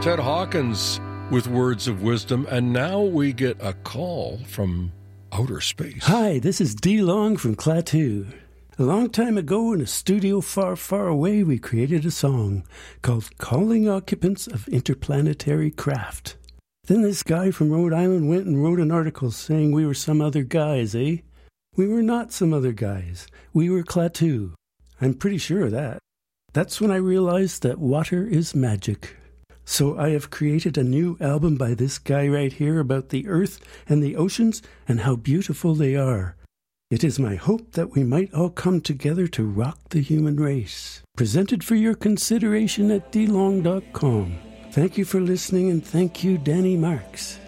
Ted Hawkins with words of wisdom. And now we get a call from outer space. Hi, this is D. Long from Klaatu. A long time ago in a studio far, far away, we created a song called Calling Occupants of Interplanetary Craft. Then this guy from Rhode Island went and wrote an article saying we were some other guys, eh? We were not some other guys. We were Klaatu. I'm pretty sure of that. That's when I realized that water is magic. So I have created a new album by this guy right here about the earth and the oceans and how beautiful they are. It is my hope that we might all come together to rock the human race. Presented for your consideration at dlong.com. Thank you for listening, and thank you, Danny Marks.